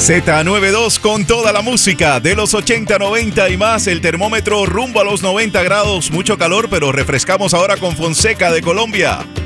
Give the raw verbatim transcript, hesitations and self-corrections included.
Z noventa y dos con toda la música de los ochenta, noventa y más. El termómetro rumbo a los noventa grados. Mucho calor, pero refrescamos ahora con Fonseca de Colombia.